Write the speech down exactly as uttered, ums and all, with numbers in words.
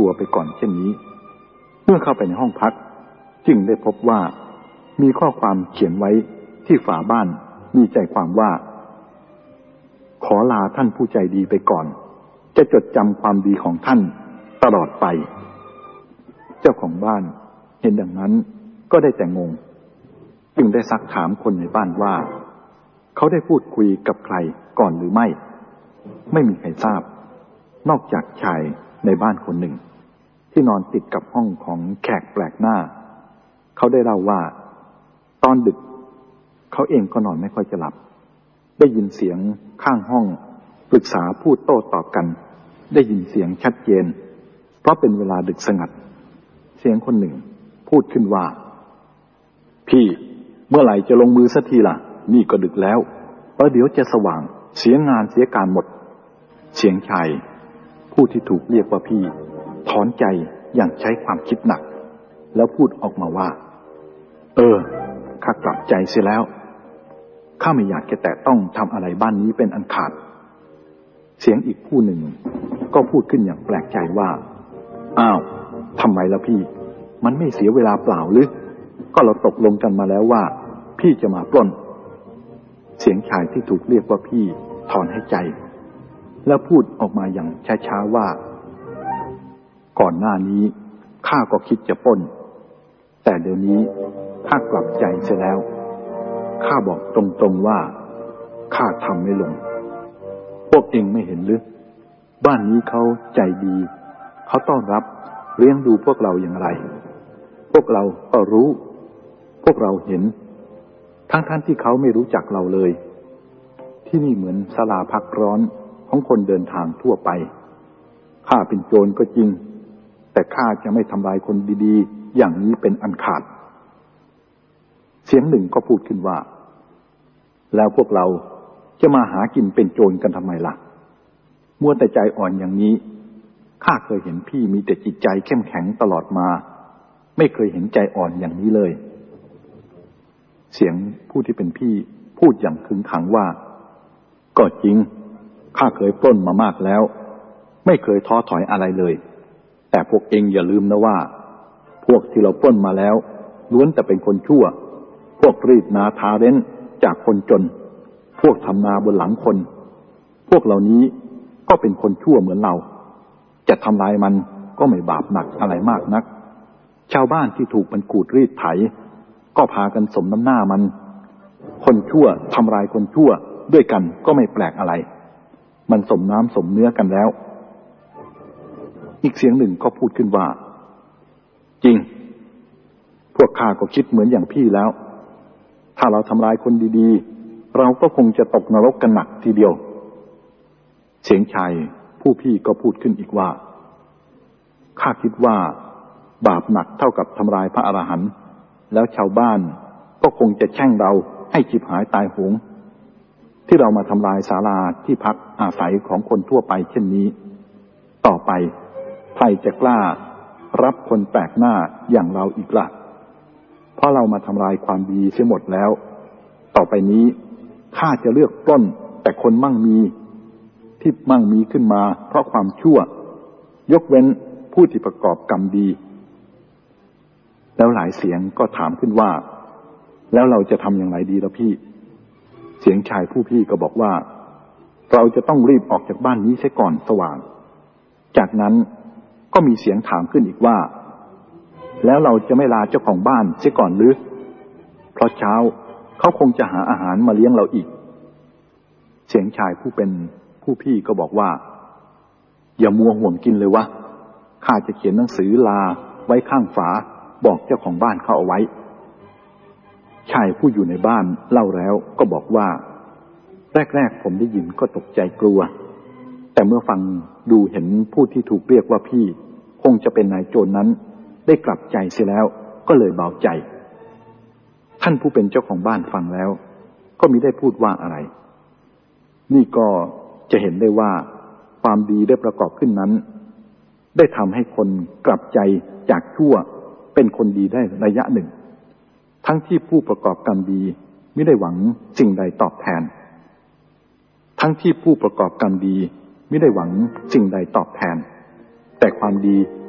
ตัวไปก่อนเช่นนี้เมื่อเข้าไปในห้องพักจึงได้พบว่ามีข้อความเขียนไว้ที่ฝาบ้านมีใจความว่าขอลาท่านผู้ใจดีไปก่อนจะจดจำความดีของท่านตลอดไปเจ้าของบ้านเห็นดังนั้นก็ได้แต่งงจึงได้ซักถามคนในบ้านว่าเขาได้พูดคุยกับใครก่อนหรือไม่ไม่มีใครทราบนอกจากชายในบ้านคนหนึ่งที่นอนติดกับห้องของแขกแปลกหน้าเขาได้เล่าว่าตอนดึกเขาเองก็นอนไม่ค่อยจะหลับได้ยินเสียงข้างห้องปรึกษาพูดโต้ตอบกันได้ยินเสียงชัดเจนเพราะเป็นเวลาดึกสงัดเสียงคนหนึ่งพูดขึ้นว่าพี่เมื่อไหร่จะลงมือสักทีล่ะนี่ก็ดึกแล้วเพราะเดี๋ยวจะสว่างเสียงานเสียการหมดเสียงชายผู้ที่ถูกเรียกว่าพี่ถอนใจอย่างใช้ความคิดหนักแล้วพูดออกมาว่าเออข้ากลับใจเสียแล้วข้าไม่อยากจะแตะต้องทำอะไรบ้านนี้เป็นอันขาดเสียงอีกผู้หนึ่งก็พูดขึ้นอย่างแปลกใจว่าอ้าวทำไมล่ะพี่มันไม่เสียเวลาเปล่าหรือก็เราตกลงกันมาแล้วว่าพี่จะมาปล้นเสียงชายที่ถูกเรียกว่าพี่ถอนหายใจแล้วพูดออกมาอย่างช้าๆว่าก่อนหน้านี้ข้าก็คิดจะปล้นแต่เดี๋ยวนี้ข้ากลับใจเสียแล้วข้าบอกตรงๆว่าข้าทำไม่ลงพวกเองไม่เห็นหรือบ้านนี้เขาใจดีเขาต้อนรับเลี้ยงดูพวกเราอย่างไรพวกเราก็รู้พวกเราเห็นทั้งท่านที่เขาไม่รู้จักเราเลยที่นี่เหมือนศาลาพักร้อนของคนเดินทางทั่วไปข้าเป็นโจรก็จริงแต่ข้าจะไม่ทำลายคนดีๆอย่างนี้เป็นอันขาดเสียงหนึ่งก็พูดขึ้นว่าแล้วพวกเราจะมาหากินเป็นโจรกันทำไมล่ะมัวแต่ใจอ่อนอย่างนี้ข้าเคยเห็นพี่มีแต่จิตใจเข้มแข็งตลอดมาไม่เคยเห็นใจอ่อนอย่างนี้เลยเสียงผู้ที่เป็นพี่พูดอย่างขึงขังว่าก็จริงข้าเคยปล้นมามากแล้วไม่เคยท้อถอยอะไรเลยแต่พวกเองอย่าลืมนะว่าพวกที่เราปล้นมาแล้วล้วนแต่เป็นคนชั่วพวกรีดนาทาเร้นจากคนจนพวกทำนาบนหลังคนพวกเหล่านี้ก็เป็นคนชั่วเหมือนเราจะทำลายมันก็ไม่บาปหนักอะไรมากนักชาวบ้านที่ถูกมันขูดรีดไถก็พากันสมน้ำหน้ามันคนชั่วทำลายคนชั่วด้วยกันก็ไม่แปลกอะไรมันสมน้ำสมเนื้อกันแล้วอีกเสียงหนึ่งก็พูดขึ้นว่าจริงพวกข้าก็คิดเหมือนอย่างพี่แล้วถ้าเราทำลายคนดีๆเราก็คงจะตกนรกกันหนักทีเดียวเสียงชายผู้พี่ก็พูดขึ้นอีกว่าข้าคิดว่าบาปหนักเท่ากับทำลายพระอรหันต์แล้วชาวบ้านก็คงจะแช่งเราให้ฉิบหายตายโหงที่เรามาทำลายศาลาที่พักอาศัยของคนทั่วไปเช่นนี้ต่อไปใครจะกล้ารับคนแปลกหน้าอย่างเราอีกล่ะเพราะเรามาทำลายความดีเสียหมดแล้วต่อไปนี้ข้าจะเลือกปล้นแต่คนมั่งมีที่มั่งมีขึ้นมาเพราะความชั่วยกเว้นผู้ที่ประกอบกรรมดีแล้วหลายเสียงก็ถามขึ้นว่าแล้วเราจะทำอย่างไรดีล่ะพี่เสียงชายผู้พี่ก็บอกว่าเราจะต้องรีบออกจากบ้านนี้เสียก่อนสว่างจากนั้นก็มีเสียงถามขึ้นอีกว่าแล้วเราจะไม่ลาเจ้าของบ้านเสียก่อนหรือเพราะเช้าเขาคงจะหาอาหารมาเลี้ยงเราอีกเสียงชายผู้เป็นผู้พี่ก็บอกว่าอย่ามัวห่วงกินเลยวะข้าจะเขียนหนังสือลาไว้ข้างฝาบอกเจ้าของบ้านเขาเอาไว้ชายผู้อยู่ในบ้านเล่าแล้วก็บอกว่าแรกๆผมได้ยินก็ตกใจกลัวแต่เมื่อฟังดูเห็นผู้ที่ถูกเรียกว่าพี่คงจะเป็นนายโจรนั้นได้กลับใจเสียแล้วก็เลยเบาใจท่านผู้เป็นเจ้าของบ้านฟังแล้วก็มิได้พูดว่าอะไรนี่ก็จะเห็นได้ว่าความดีได้ประกอบขึ้นนั้นได้ทำให้คนกลับใจจากชั่วเป็นคนดีได้ระยะหนึ่งทั้งที่ผู้ประกอบกรรมดีไม่ได้หวังสิ่งใดตอบแทนทั้งที่ผู้ประกอบกรรมดีไม่ได้หวังสิ่งใดตอบแทนแต่ความดี